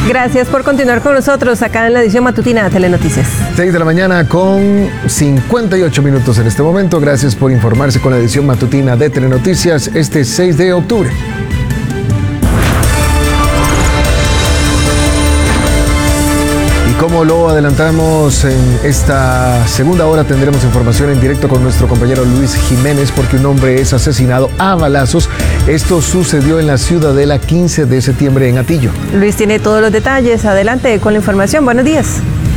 Gracias por continuar con nosotros acá en la edición matutina de Telenoticias. 6 de la mañana con 58 minutos en este momento. Gracias por informarse con la edición matutina de Telenoticias este 6 de octubre. Como lo adelantamos, en esta segunda hora tendremos información en directo con nuestro compañero Luis Jiménez, porque un hombre es asesinado a balazos. Esto sucedió en la Ciudadela 15 de septiembre en Atillo. Luis tiene todos los detalles. Adelante con la información. Buenos días.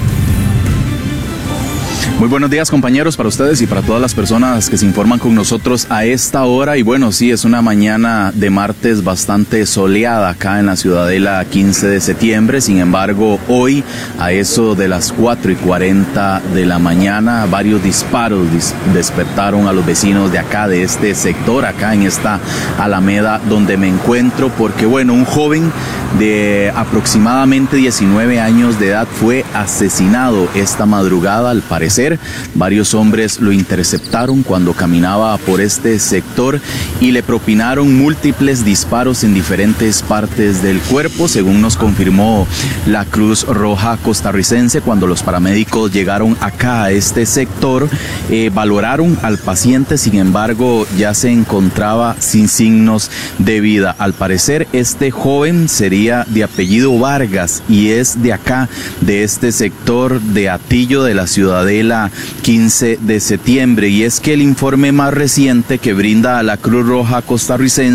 Muy buenos días, compañeros, para ustedes y para todas las personas que se informan con nosotros a esta hora. Y bueno, sí, es una mañana de martes bastante soleada acá en la Ciudadela 15 de septiembre. Sin embargo, hoy, a eso de las 4:40 de la mañana, varios disparos despertaron a los vecinos de acá, de este sector, acá en esta alameda donde me encuentro, porque bueno, un joven de aproximadamente 19 años de edad fue asesinado esta madrugada, al parecer. Varios hombres lo interceptaron cuando caminaba por este sector y le propinaron múltiples disparos en diferentes partes del cuerpo, según nos confirmó la Cruz Roja costarricense. Cuando los paramédicos llegaron acá a este sector, valoraron al paciente, sin embargo ya se encontraba sin signos de vida. Al parecer este joven sería de apellido Vargas y es de acá, de este sector de Atillo, de la Ciudadela 15 de septiembre. Y es que el informe más reciente que brinda a la Cruz Roja costarricense